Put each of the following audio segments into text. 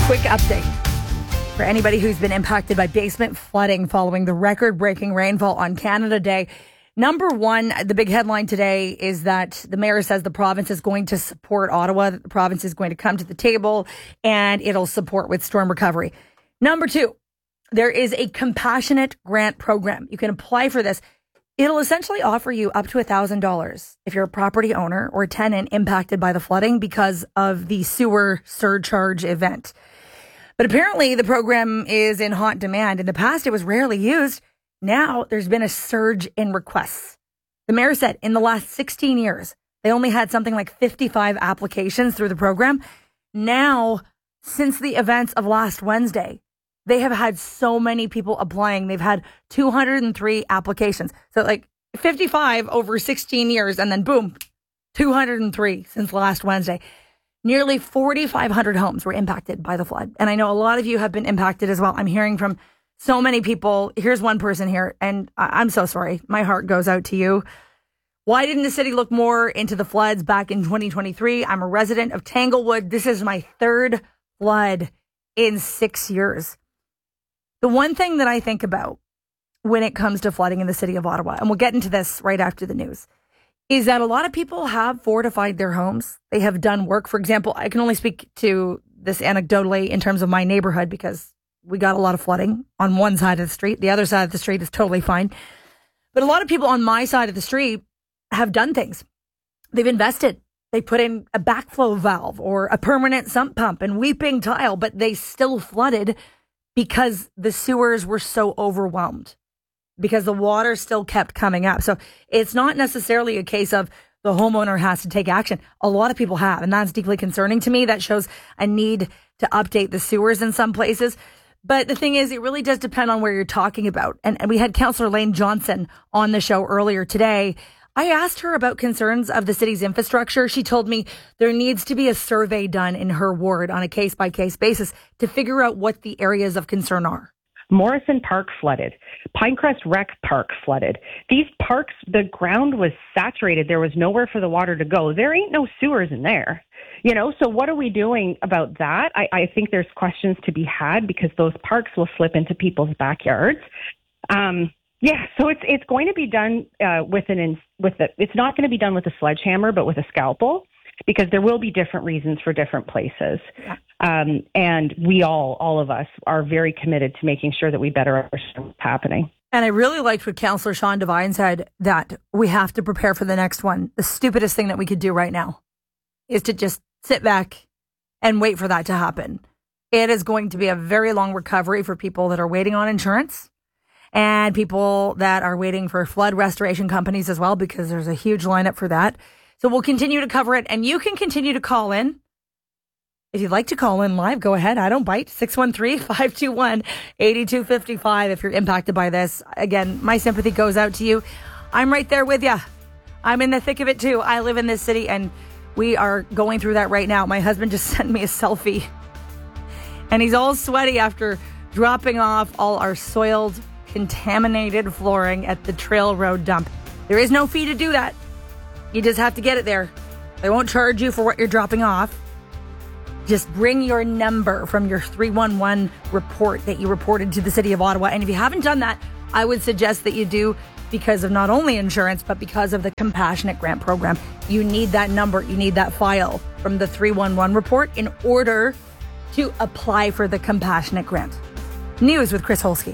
Quick update for anybody who's been impacted by basement flooding following the record-breaking rainfall on Canada Day. Number one, the big headline today is that the mayor says the province is going to support Ottawa, that the province is going to come to the table and it'll support with storm recovery. Number two, there is a compassionate grant program. You can apply for this. It'll essentially offer you up to $1,000 if you're a property owner or tenant impacted by the flooding because of the sewer surcharge event. But apparently the program is in hot demand. In the past, it was rarely used. Now there's been a surge in requests. The mayor said in the last 16 years, they only had something like 55 applications through the program. Now, since the events of last Wednesday, they have had so many people applying. They've had 203 applications. So like 55 over 16 years and then boom, 203 since last Wednesday. Nearly 4,500 homes were impacted by the flood. And I know a lot of you have been impacted as well. I'm hearing from so many people. Here's one person here, and I'm so sorry. My heart goes out to you. Why didn't the city look more into the floods back in 2023? I'm a resident of Tanglewood. This is my third flood in 6 years. The one thing that I think about when it comes to flooding in the city of Ottawa, and we'll get into this right after the news, is that a lot of people have fortified their homes. They have done work. For example, I can only speak to this anecdotally in terms of my neighborhood because we got a lot of flooding on one side of the street. The other side of the street is totally fine. But a lot of people on my side of the street have done things. They've invested. They put in a backflow valve or a permanent sump pump and weeping tile, but they still flooded because the sewers were so overwhelmed, because the water still kept coming up. So it's not necessarily a case of the homeowner has to take action. A lot of people have, and that's deeply concerning to me. That shows a need to update the sewers in some places. But the thing is, it really does depend on where you're talking about. And we had Councillor Lane Johnson on the show earlier today. I asked her about concerns of the city's infrastructure. She told me there needs to be a survey done in her ward on a case-by-case basis to figure out what the areas of concern are. Morrison Park flooded. Pinecrest Rec Park flooded. These parks, the ground was saturated. There was nowhere for the water to go. There ain't no sewers in there. You know, so what are we doing about that? I think there's questions to be had because those parks will slip into people's backyards. So it's going to be done it's not going to be done with a sledgehammer, but with a scalpel, because there will be different reasons for different places. Yeah. And we all of us are very committed to making sure that we better understand what's happening. And I really liked what Councillor Sean Devine said, that we have to prepare for the next one. The stupidest thing that we could do right now is to just sit back and wait for that to happen. It is going to be a very long recovery for people that are waiting on insurance and people that are waiting for flood restoration companies as well, because there's a huge lineup for that. So we'll continue to cover it, and you can continue to call in. If you'd like to call in live, go ahead. I don't bite. 613-521-8255 if you're impacted by this. Again, my sympathy goes out to you. I'm right there with you. I'm in the thick of it too. I live in this city, and we are going through that right now. My husband just sent me a selfie, and he's all sweaty after dropping off all our soiled, contaminated flooring at the Trail Road dump. There is no fee to do that. You just have to get it there. They won't charge you for what you're dropping off. Just bring your number from your 311 report that you reported to the City of Ottawa. And if you haven't done that, I would suggest that you do, because of not only insurance, but because of the Compassionate Grant Program. You need that number. You need that file from the 311 report in order to apply for the Compassionate Grant. News with Chris Holsky.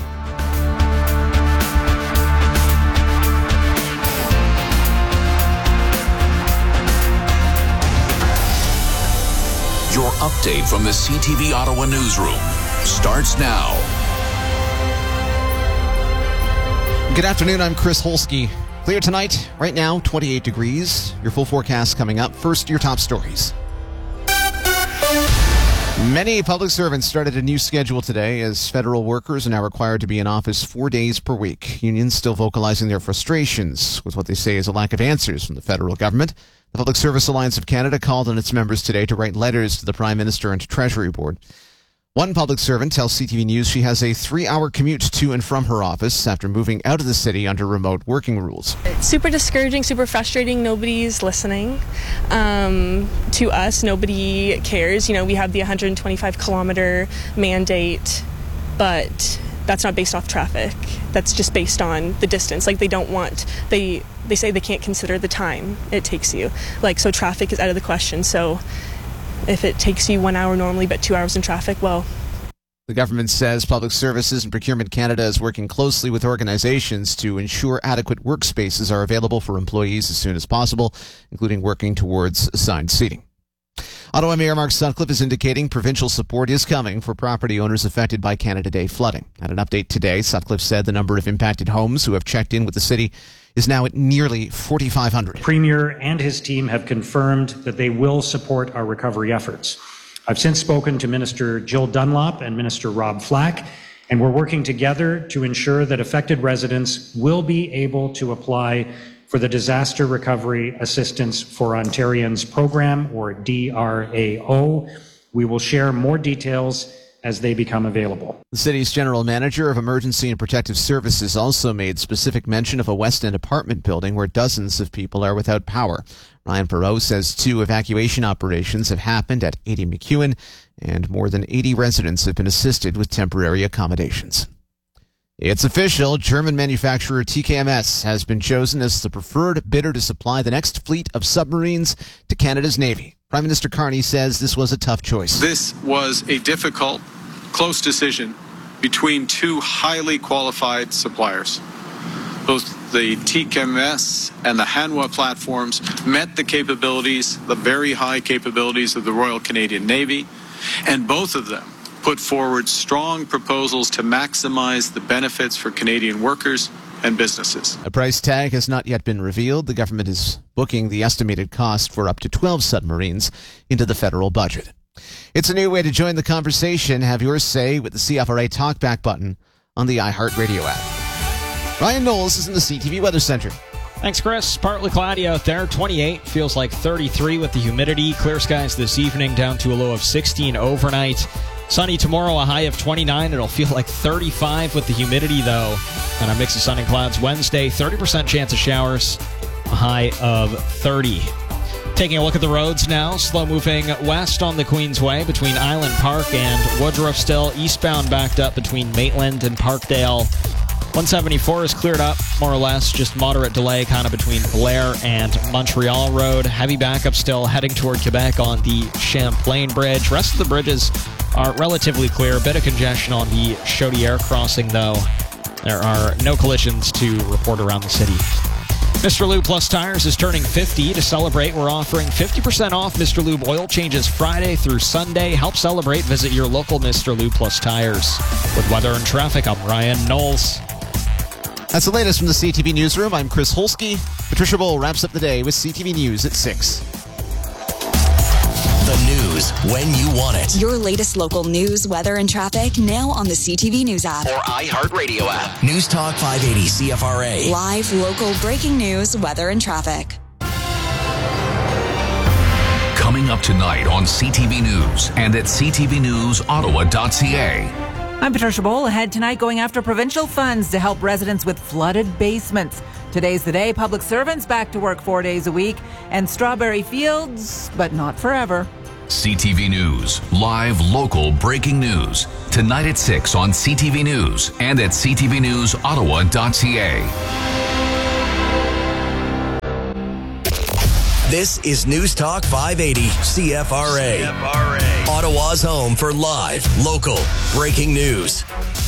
Your update from the CTV Ottawa newsroom starts now. Good afternoon, I'm Chris Holsky. Clear tonight, right now, 28 degrees. Your full forecast coming up. First, your top stories. Many public servants started a new schedule today as federal workers are now required to be in office 4 days per week. Unions still vocalizing their frustrations with what they say is a lack of answers from the federal government. The Public Service Alliance of Canada called on its members today to write letters to the Prime Minister and Treasury Board. One public servant tells CTV News she has a 3-hour commute to and from her office after moving out of the city under remote working rules. It's super discouraging, super frustrating. Nobody's listening to us. Nobody cares. You know, we have the 125-kilometer mandate, but that's not based off traffic. That's just based on the distance. Like, they say they can't consider the time it takes you. Like, so traffic is out of the question. So if it takes you 1 hour normally, but 2 hours in traffic, well. The government says Public Services and Procurement Canada is working closely with organizations to ensure adequate workspaces are available for employees as soon as possible, including working towards assigned seating. Ottawa Mayor Mark Sutcliffe is indicating provincial support is coming for property owners affected by Canada Day flooding. At an update today, Sutcliffe said the number of impacted homes who have checked in with the city is now at nearly 4,500. Premier and his team have confirmed that they will support our recovery efforts. I've since spoken to Minister Jill Dunlop and Minister Rob Flack, and we're working together to ensure that affected residents will be able to apply for the Disaster Recovery Assistance for Ontarians program, or DRAO. We will share more details as they become available. The city's general manager of Emergency and Protective Services also made specific mention of a West End apartment building where dozens of people are without power. Ryan Perot says 2 evacuation operations have happened at 80 McEwen, and more than 80 residents have been assisted with temporary accommodations. It's official. German manufacturer TKMS has been chosen as the preferred bidder to supply the next fleet of submarines to Canada's Navy. Prime Minister Carney says this was a tough choice. This was a difficult, close decision between 2 highly qualified suppliers. Both the TKMS and the Hanwha platforms met the capabilities, the very high capabilities of the Royal Canadian Navy, and both of them put forward strong proposals to maximize the benefits for Canadian workers and businesses. A price tag has not yet been revealed. The government is booking the estimated cost for up to 12 submarines into the federal budget. It's a new way to join the conversation. Have your say with the CFRA Talkback button on the iHeartRadio app. Ryan Knowles is in the CTV Weather Center. Thanks, Chris. Partly cloudy out there. 28 feels like 33 with the humidity. Clear skies this evening, down to a low of 16 overnight. Sunny tomorrow, a high of 29. It'll feel like 35 with the humidity, though. And a mix of sun and clouds Wednesday. 30% chance of showers, a high of 30. Taking a look at the roads now. Slow moving west on the Queensway between Island Park and Woodruff still. Eastbound backed up between Maitland and Parkdale. 174 is cleared up, more or less. Just moderate delay kind of between Blair and Montreal Road. Heavy backup still heading toward Quebec on the Champlain Bridge. Rest of the bridges are relatively clear. A bit of congestion on the Chaudière crossing, though. There are no collisions to report around the city. Mr. Lube Plus Tires is turning 50. To celebrate, we're offering 50% off Mr. Lube oil changes Friday through Sunday. Help celebrate. Visit your local Mr. Lube Plus Tires. With weather and traffic, I'm Ryan Knowles. That's the latest from the CTV Newsroom. I'm Chris Holsky. Patricia Bowl wraps up the day with CTV News at 6. The news when you want it. Your latest local news, weather, and traffic now on the CTV News app. Or iHeartRadio app. News Talk 580 CFRA. Live, local, breaking news, weather, and traffic. Coming up tonight on CTV News and at ctvnewsottawa.ca. I'm Patricia Bowl. Ahead tonight, going after provincial funds to help residents with flooded basements. Today's the day. Public servants back to work 4 days a week. And strawberry fields, but not forever. CTV News. Live, local, breaking news. Tonight at 6 on CTV News and at ctvnewsottawa.ca. This is News Talk 580 CFRA. Ottawa's home for live, local, breaking news.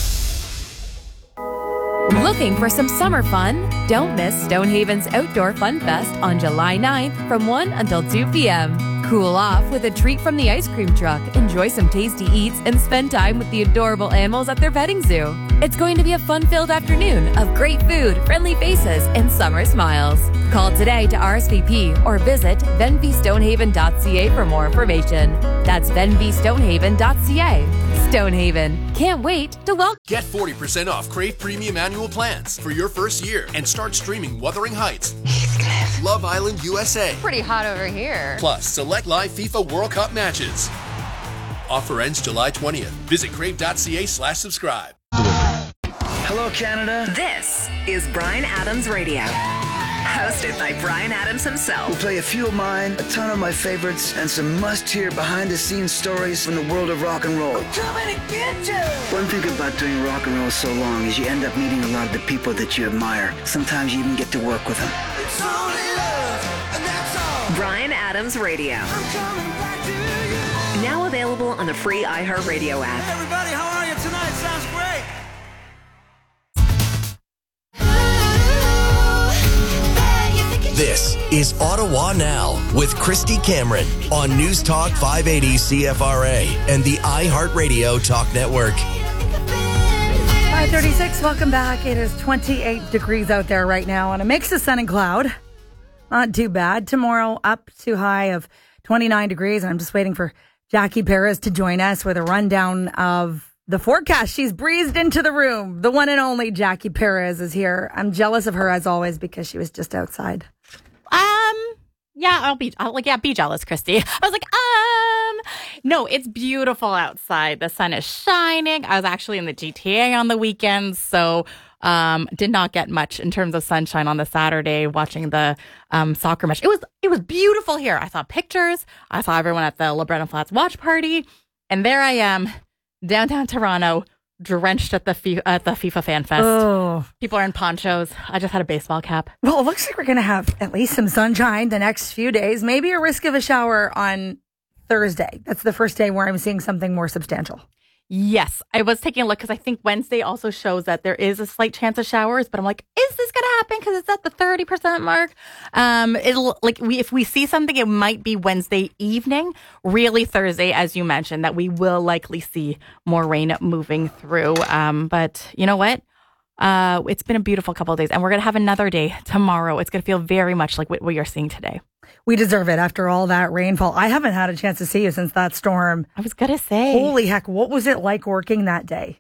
Looking for some summer fun? Don't miss Stonehaven's Outdoor Fun Fest on July 9th from 1 until 2 p.m. Cool off with a treat from the ice cream truck, enjoy some tasty eats, and spend time with the adorable animals at their petting zoo. It's going to be a fun-filled afternoon of great food, friendly faces, and summer smiles. Call today to RSVP or visit venvystonehaven.ca for more information. That's venvystonehaven.ca. Stonehaven. Can't wait to welcome. Get 40% off Crave Premium Annual Plans for your first year and start streaming Wuthering Heights, Heathcliff, Love Island USA. Pretty hot over here. Plus, select live FIFA World Cup matches. Offer ends July 20th. Visit crave.ca/subscribe. Hello, Canada. This is Bryan Adams Radio. Hosted by Bryan Adams himself. We'll play a few of mine, a ton of my favorites, and some must-hear behind-the-scenes stories from the world of rock and roll. I'm coming to get you! One thing about doing rock and roll so long is you end up meeting a lot of the people that you admire. Sometimes you even get to work with them. It's only love, and that's all. Bryan Adams Radio. I'm coming back to you. Now available on the free iHeartRadio app. Hey everybody, how are you tonight? Sounds great. This is Ottawa Now with Christy Cameron on News Talk 580 CFRA and the iHeartRadio Talk Network. 5:36, welcome back. It is 28 degrees out there right now on a mix of sun and cloud. Not too bad. Tomorrow up to high of 29 degrees. And I'm just waiting for Jackie Perez to join us with a rundown of the forecast. She's breezed into the room. The one and only Jackie Perez is here. I'm jealous of her as always because she was just outside. Yeah, be jealous, Christy. I was like, no, it's beautiful outside. The sun is shining. I was actually in the GTA on the weekends, so did not get much in terms of sunshine on the Saturday watching the soccer match. It was beautiful here. I saw pictures. I saw everyone at the LeBreton Flats watch party, and there I am, downtown Toronto, drenched at the FIFA Fan Fest. Oh. People are in ponchos. I just had a baseball cap. Well, it looks like we're going to have at least some sunshine the next few days. Maybe a risk of a shower on Thursday. That's the first day where I'm seeing something more substantial. Yes, I was taking a look because I think Wednesday also shows that there is a slight chance of showers, but I'm like, is this going to happen? Because it's at the 30% mark. If we see something, it might be Wednesday evening. Really Thursday, as you mentioned, that we will likely see more rain moving through. But you know what? It's been a beautiful couple of days, and we're going to have another day tomorrow. It's going to feel very much like what you're seeing today. We deserve it after all that rainfall. I haven't had a chance to see you since that storm. I was going to say. Holy heck, what was it like working that day?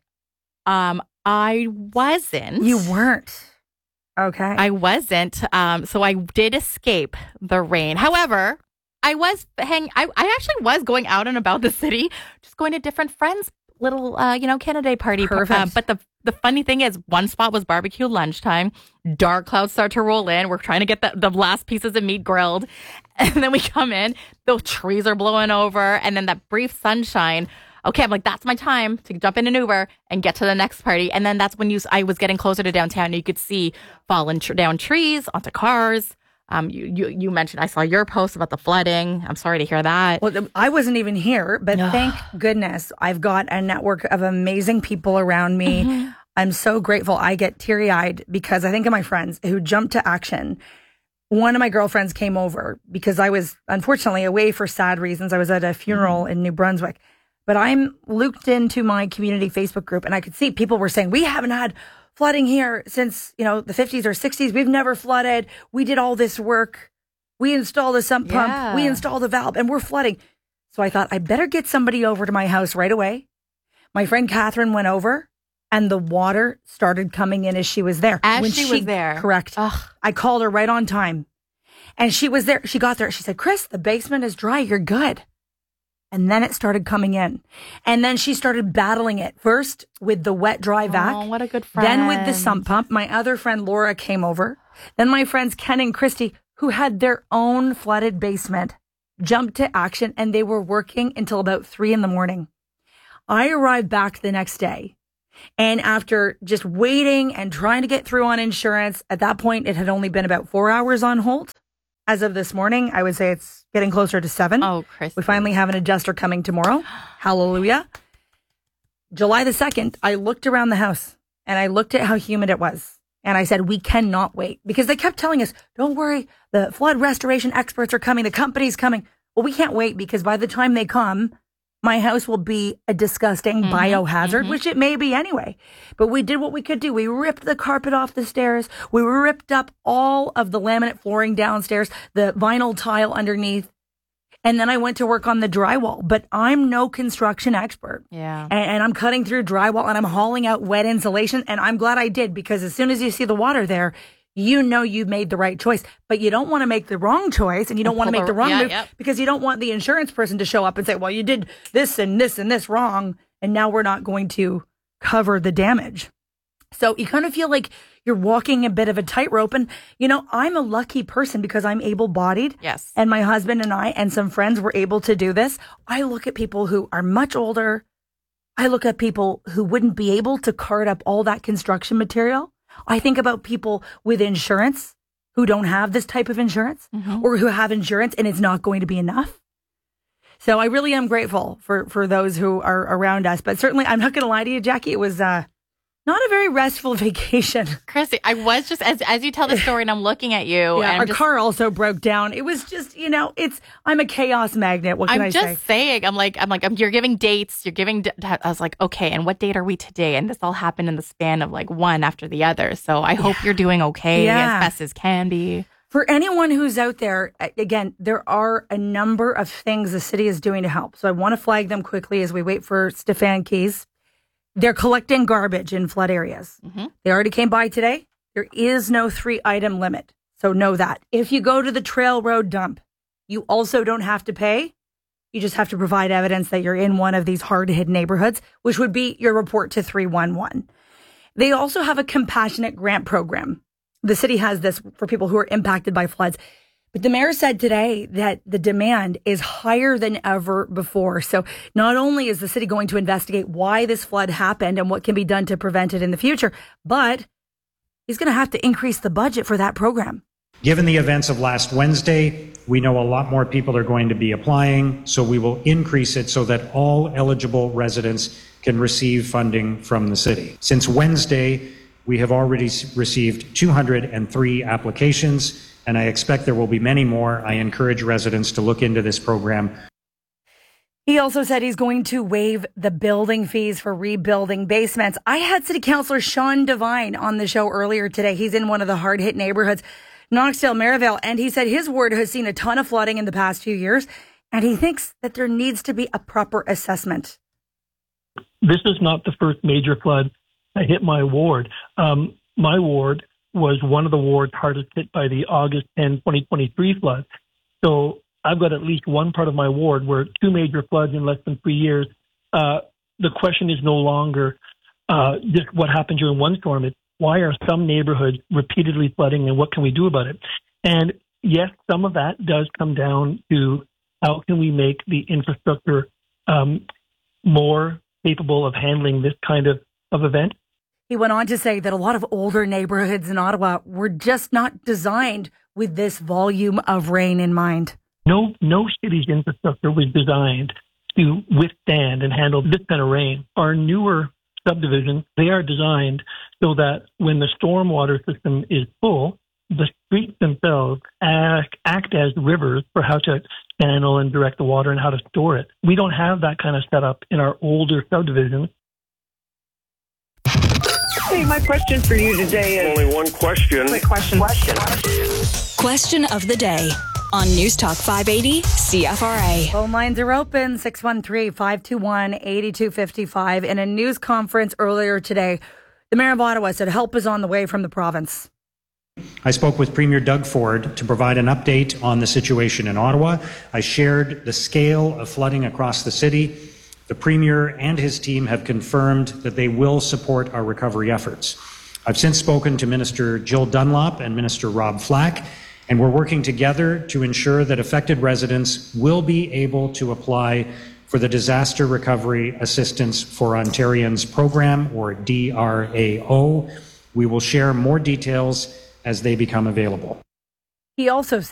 I wasn't. You weren't. Okay. I wasn't. So I did escape the rain. However, I actually was going out and about the city, just going to different friends' little, Canada Day party. Perfect. But the funny thing is, one spot was barbecue lunchtime. Dark clouds start to roll in. We're trying to get the last pieces of meat grilled. And then we come in, the trees are blowing over. And then that brief sunshine. Okay, I'm like, that's my time to jump in an Uber and get to the next party. And then that's when I was getting closer to downtown. And you could see falling down trees onto cars. You mentioned, I saw your post about the flooding. I'm sorry to hear that. Well, I wasn't even here, but thank goodness I've got a network of amazing people around me. Mm-hmm. I'm so grateful. I get teary-eyed because I think of my friends who jumped to action. One of my girlfriends came over because I was unfortunately away for sad reasons. I was at a funeral in New Brunswick, but I'm looped into my community Facebook group and I could see people were saying, we haven't had flooding here since, the 50s or 60s. We've never flooded. We did all this work. We installed a sump pump. We installed a valve and we're flooding. So I thought I better get somebody over to my house right away. My friend Catherine went over and the water started coming in as she was there. When she was there. Correct. Ugh. I called her right on time and she was there. She got there. She said, Chris, the basement is dry. You're good. And then it started coming in. And then she started battling it. First with the wet, dry vac. Oh, what a good friend. Then with the sump pump. My other friend, Laura, came over. Then my friends, Ken and Christy, who had their own flooded basement, jumped to action. And they were working until about 3 a.m. I arrived back the next day. And after just waiting and trying to get through on insurance, at that point, it had only been about 4 hours on hold. As of this morning, I would say it's getting closer to 7. Oh, Chris. We finally have an adjuster coming tomorrow. Hallelujah. July the 2nd, I looked around the house and I looked at how humid it was. And I said, we cannot wait because they kept telling us, don't worry, the flood restoration experts are coming. The company's coming. Well, we can't wait because by the time they come, my house will be a disgusting biohazard, which it may be anyway. But we did what we could do. We ripped the carpet off the stairs. We ripped up all of the laminate flooring downstairs, the vinyl tile underneath. And then I went to work on the drywall. But I'm no construction expert. Yeah. And I'm cutting through drywall and I'm hauling out wet insulation. And I'm glad I did because as soon as you see the water there, you know you've made the right choice, but you don't want to make the wrong choice and you don't want to make the wrong move because you don't want the insurance person to show up and say, well, you did this and this and this wrong, and now we're not going to cover the damage. So you kind of feel like you're walking a bit of a tightrope. And, you know, I'm a lucky person because I'm able-bodied. Yes. And my husband and I and some friends were able to do this. I look at people who are much older. I look at people who wouldn't be able to cart up all that construction material. I think about people with insurance who don't have this type of insurance or who have insurance and it's not going to be enough. So I really am grateful for those who are around us. But certainly, I'm not going to lie to you, Jackie, it was not a very restful vacation. Chrissy, I was just, as you tell the story and I'm looking at you. Yeah, and our car also broke down. It was just, you know, I'm a chaos magnet. What can I say? I'm just saying, I'm like, you're giving dates, I was like, okay, and what date are we today? And this all happened in the span of like one after the other. So I hope you're doing okay as best as can be. For anyone who's out there, again, there are a number of things the city is doing to help. So I want to flag them quickly as we wait for Stefan Keys. They're collecting garbage in flood areas. They already came by today. There is no 3-item limit. So know that. If you go to the Trail Road dump, you also don't have to pay. You just have to provide evidence that you're in one of these hard-hit neighborhoods, which would be your report to 311. They also have a compassionate grant program. The city has this for people who are impacted by floods. But the mayor said today that the demand is higher than ever before. So not only is the city going to investigate why this flood happened and what can be done to prevent it in the future, but he's going to have to increase the budget for that program. Given the events of last Wednesday, we know a lot more people are going to be applying, so we will increase it so that all eligible residents can receive funding from the city. Since Wednesday, we have already received 203 applications, and I expect there will be many more. I encourage residents to look into this program. He also said he's going to waive the building fees for rebuilding basements. I had City Councillor Sean Devine on the show earlier today. He's in one of the hard-hit neighborhoods, Knoxdale, Maryvale, and he said his ward has seen a ton of flooding in the past few years, and he thinks that there needs to be a proper assessment. This is not the first major flood that hit my ward. My ward was one of the wards hardest hit by the August 10, 2023 flood. So I've got at least one part of my ward where 2 major floods in less than 3 years. The question is no longer just what happened during one storm. It's why are some neighborhoods repeatedly flooding and what can we do about it? And yes, some of that does come down to how can we make the infrastructure more capable of handling this kind of event. He went on to say that a lot of older neighborhoods in Ottawa were just not designed with this volume of rain in mind. No city's infrastructure was designed to withstand and handle this kind of rain. Our newer subdivisions, they are designed so that when the stormwater system is full, the streets themselves act as rivers for how to channel and direct the water and how to store it. We don't have that kind of setup in our older subdivisions. Hey, my question for you today is... Only one question. Question of the day on News Talk 580 CFRA. Phone lines are open, 613-521-8255. In a news conference earlier today, the Mayor of Ottawa said help is on the way from the province. I spoke with Premier Doug Ford to provide an update on the situation in Ottawa. I shared the scale of flooding across the city. The Premier and his team have confirmed that they will support our recovery efforts. I've since spoken to Minister Jill Dunlop and Minister Rob Flack, and we're working together to ensure that affected residents will be able to apply for the Disaster Recovery Assistance for Ontarians program, or DRAO. We will share more details as they become available. He also